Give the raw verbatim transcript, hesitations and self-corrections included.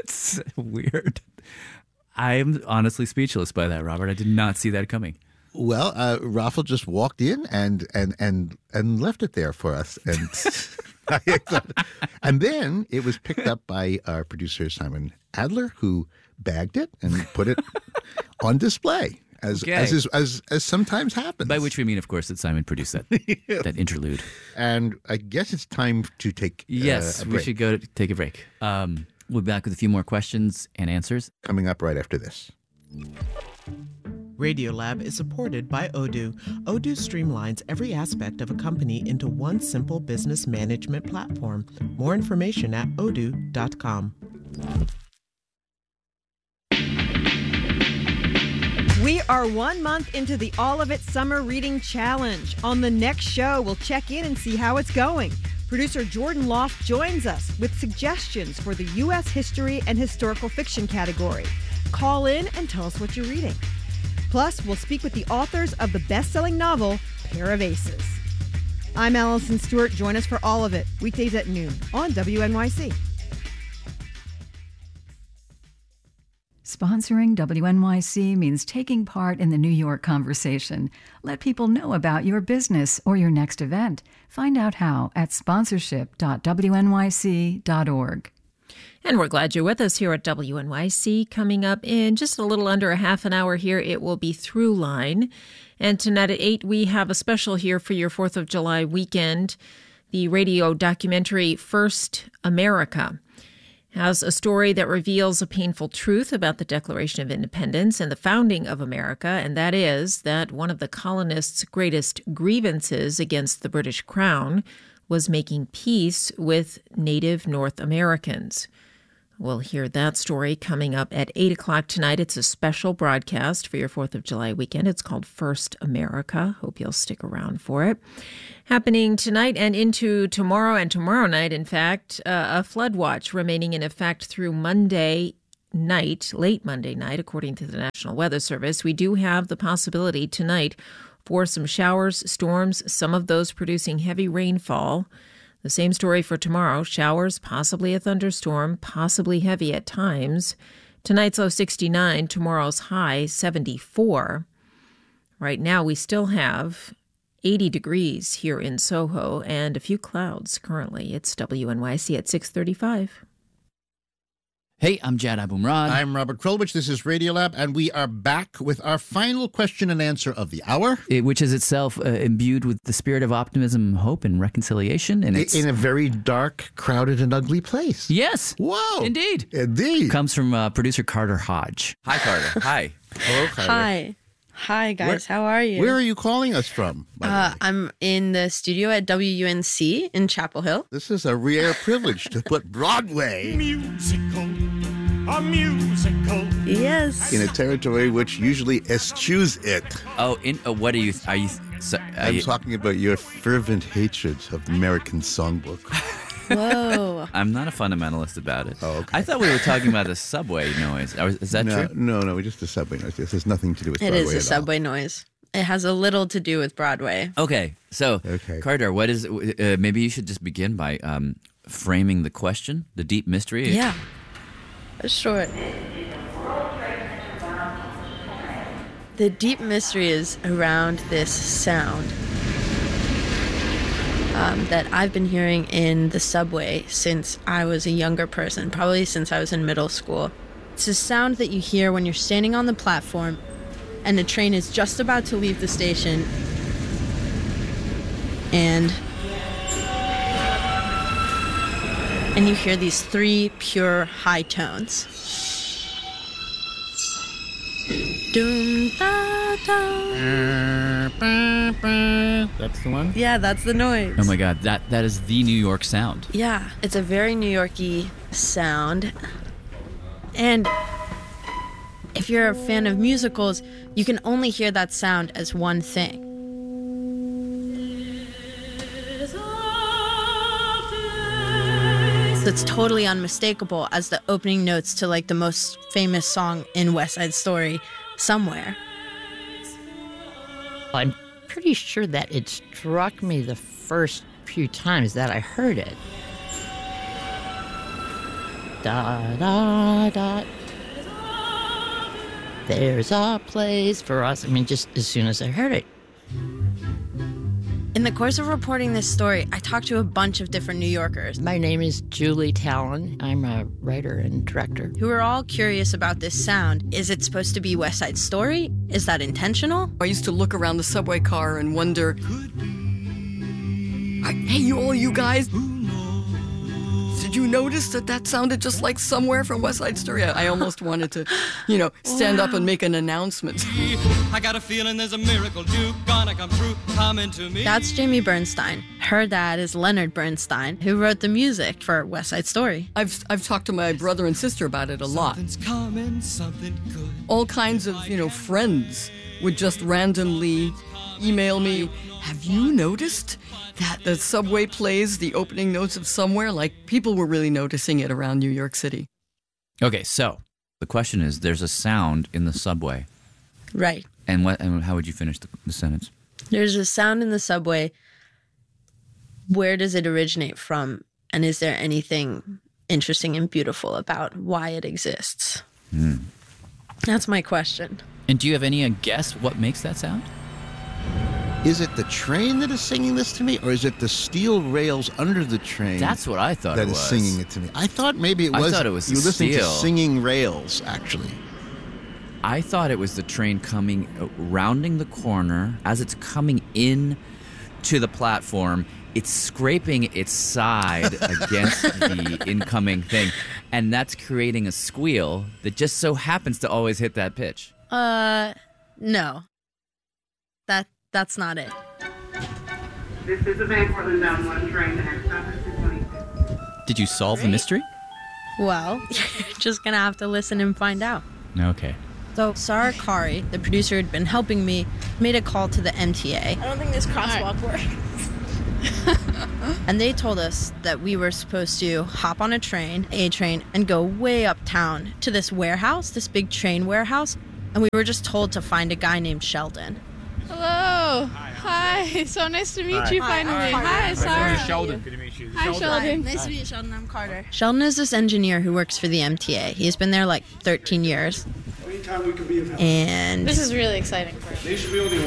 That's weird. I'm honestly speechless by that, Robert. I did not see that coming. Well, uh, Raffle just walked in and and and and left it there for us, and and then it was picked up by our producer Simon Adler, who bagged it and put it on display, as okay. as, is, as as sometimes happens. By which we mean, of course, that Simon produced that yeah. that interlude. And I guess it's time to take yes, uh, a we break. should go to take a break. Um, we'll be back with a few more questions and answers coming up right after this. Radiolab is supported by Odoo. Odoo streamlines every aspect of a company into one simple business management platform. More information at odoo dot com. We are one month into the All of It Summer Reading Challenge. On the next show, we'll check in and see how it's going. Producer Jordan Loft joins us with suggestions for the U S history and historical fiction category. Call in and tell us what you're reading. Plus, we'll speak with the authors of the best-selling novel, Pair of Aces. I'm Allison Stewart. Join us for All of It, weekdays at noon on W N Y C. Sponsoring W N Y C means taking part in the New York conversation. Let people know about your business or your next event. Find out how at sponsorship dot w n y c dot org. And we're glad you're with us here at W N Y C. Coming up in just a little under a half an hour here, it will be Throughline. And tonight at eight, we have a special here for your fourth of July weekend. The radio documentary First America has a story that reveals a painful truth about the Declaration of Independence and the founding of America, and that is that one of the colonists' greatest grievances against the British Crown was making peace with Native North Americans. We'll hear that story coming up at eight o'clock tonight. It's a special broadcast for your fourth of July weekend. It's called First America. Hope you'll stick around for it. Happening tonight and into tomorrow and tomorrow night, in fact, uh, a flood watch remaining in effect through Monday night, late Monday night, according to the National Weather Service. We do have the possibility tonight for some showers, storms, some of those producing heavy rainfall. The same story for tomorrow. Showers, possibly a thunderstorm, possibly heavy at times. Tonight's low sixty-nine, tomorrow's high seventy-four. Right now we still have eighty degrees here in Soho and a few clouds currently. It's W N Y C at six thirty-five. Hey, I'm Jad Abumrad. I'm Robert Krulwich. This is Radiolab, and we are back with our final question and answer of the hour. It, which is itself uh, imbued with the spirit of optimism, hope, and reconciliation. And it's in a very dark, crowded, and ugly place. Yes. Whoa. Indeed. Indeed. Comes from uh, producer Carter Hodge. Hi, Carter. Hi. Hello, Carter. Hi. Hi, guys. Where, How are you? Where are you calling us from? Uh, I'm in the studio at W U N C in Chapel Hill. This is a rare privilege to put Broadway musical, a musical. Yes. In a territory which usually eschews it. Oh, in uh, what are you? Are you? So, are I'm you, talking about your fervent hatred of the American songbook. Whoa. I'm not a fundamentalist about it. Oh, okay. I thought we were talking about the subway noise. Is that no, true? No, no, just the subway noise. This has nothing to do with it Broadway. It is a at subway all. noise. It has a little to do with Broadway. Okay, so okay. Carter, what is? Uh, maybe you should just begin by um, framing the question, the deep mystery. Yeah, sure. The deep mystery is around this sound um, that I've been hearing in the subway since I was a younger person, probably since I was in middle school. It's a sound that you hear when you're standing on the platform and the train is just about to leave the station, and and you hear these three pure high tones. Doom, da, da. That's the one? Yeah, that's the noise. Oh my God, that that is the New York sound. Yeah, it's a very New York-y sound. And if you're a fan of musicals, you can only hear that sound as one thing. So it's totally unmistakable as the opening notes to like the most famous song in West Side Story, Somewhere. I'm pretty sure that it struck me the first few times that I heard it. Da da da. There's a place for us. I mean, just as soon as I heard it. In the course of reporting this story, I talked to a bunch of different New Yorkers My name is Julie Talon. I'm a writer and director. who were all curious about this sound. Is it supposed to be West Side Story? Is that intentional? I used to look around the subway car and wonder, I, hey, you all you guys, did you notice that that sounded just like Somewhere from West Side Story? I, I almost wanted to, you know, stand wow. up and make an announcement. I got a feeling there's a miracle due, gonna come through, coming to me. That's Jamie Bernstein. Her dad is Leonard Bernstein, who wrote the music for West Side Story. I've I've talked to my brother and sister about it a lot. Something's coming, something good. All kinds of, you know, friends would just randomly email me, have you noticed that the subway plays the opening notes of Somewhere? Like, people were really noticing it around New York City. Okay, so the question is, there's a sound in the subway. Right. And what? And how would you finish the, the sentence? There's a sound in the subway. Where does it originate from? And is there anything interesting and beautiful about why it exists? Mm. That's my question. And do you have any uh, guess what makes that sound? Is it the train that is singing this to me, or is it the steel rails under the train? That's what I thought that it is was. singing it to me. I thought maybe it I was. thought it was you were the listening steel. to singing rails, actually. I thought it was the train coming, uh, rounding the corner. As it's coming in to the platform, it's scraping its side against the incoming thing, and that's creating a squeal that just so happens to always hit that pitch. Uh, no. That That's not it. This is the Van Cortlandt bound one train, the next stop is two twenty-six. Did you solve the mystery? Well, you're just going to have to listen and find out. Okay. So Sarah Kari, the producer who had been helping me, made a call to the M T A. I don't think this crosswalk works. And they told us that we were supposed to hop on a train, A train, and go way uptown to this warehouse, this big train warehouse. And we were just told to find a guy named Sheldon. Hello. Hi. Hi. So nice to meet Hi. you Hi. finally. Hi. Hi, Sarah. Hi, Sheldon. Good to meet you. Hi, Sheldon. Sheldon. Nice to meet you, Sheldon. I'm Carter. Sheldon is this engineer who works for the M T A. He's been there like thirteen years. Anytime we can be of help. And This is really exciting for us.